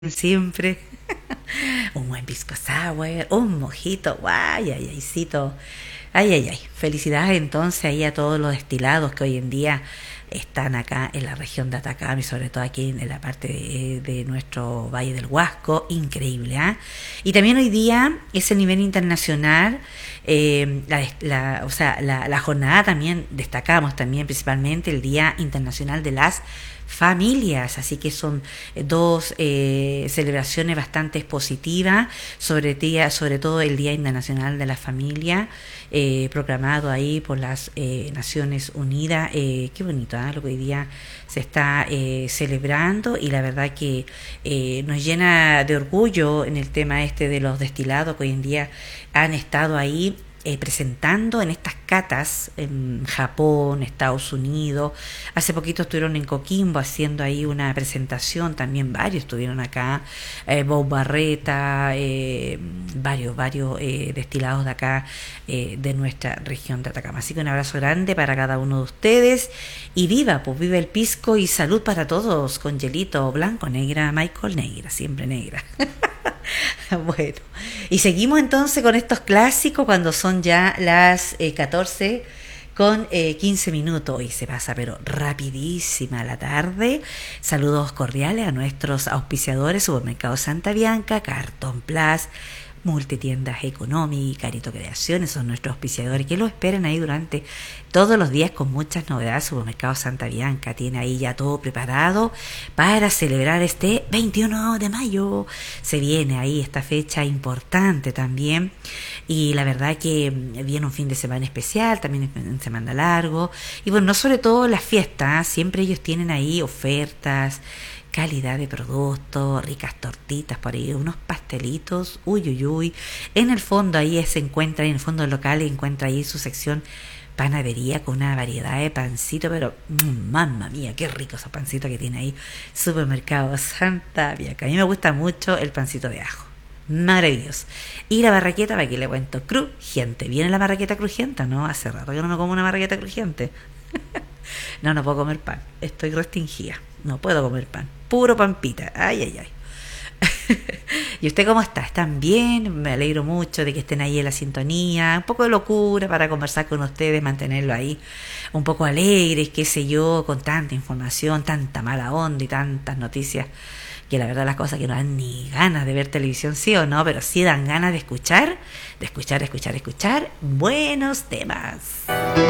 Siempre. Un buen pisco sour, un mojito, ay, ay, aycito. Ay, ay, ay. Felicidades entonces ahí a todos los destilados que hoy en día están acá en la región de Atacama y sobre todo aquí en la parte de nuestro Valle del Huasco. Increíble, ¿ah? Y también hoy día es el nivel internacional, la jornada también destacamos también principalmente el Día Internacional de las Familias, así que son dos celebraciones bastante positivas sobre todo el Día Internacional de la Familia, proclamado ahí por las Naciones Unidas. Qué bonito, ¿eh? Lo que hoy día se está celebrando, y la verdad que nos llena de orgullo en el tema este de los destilados que hoy en día han estado ahí presentando en estas catas en Japón, Estados Unidos. Hace poquito estuvieron en Coquimbo haciendo ahí una presentación, también varios estuvieron acá, Bob Barreta, varios destilados de acá, de nuestra región de Atacama. Así que un abrazo grande para cada uno de ustedes, y viva, pues viva el pisco y salud para todos, con hielito blanco, negra, Michael, negra, siempre negra. Bueno, y seguimos entonces con estos clásicos cuando son ya las 14 con 15 minutos. Y se pasa pero rapidísima la tarde. Saludos cordiales a nuestros auspiciadores: Supermercado Santa Bianca, Cartón Plus, Multitiendas Economy, Carito Creaciones, son nuestros auspiciadores que lo esperan ahí durante todos los días con muchas novedades. Supermercado Santa Bianca tiene ahí ya todo preparado para celebrar este 21 de mayo. Se viene ahí esta fecha importante también, y la verdad que viene un fin de semana especial, también es un semana largo, y bueno, no sobre todo las fiestas, siempre ellos tienen ahí ofertas, calidad de producto, ricas tortitas por ahí, unos pastelitos, uy, uy, uy. En el fondo ahí se encuentra, en el fondo del local encuentra ahí su sección panadería con una variedad de pancito, pero mamma mía, qué rico esos pancitos que tiene ahí Supermercado Santa Bianca. A mí me gusta mucho el pancito de ajo, maravilloso. Y la marraqueta, para que le cuento, crujiente. Viene la marraqueta crujiente, ¿no? Hace rato que no me como una marraqueta crujiente. No puedo comer pan, estoy restringida, no puedo comer pan, puro pampita, ay, ay, ay. ¿Y usted cómo está? ¿Están bien? Me alegro mucho de que estén ahí en la sintonía. Un poco de locura para conversar con ustedes, mantenerlo ahí un poco alegres, qué sé yo, con tanta información, tanta mala onda y tantas noticias, que la verdad las cosas que no dan ni ganas de ver televisión, sí o no, pero sí dan ganas de escuchar buenos temas.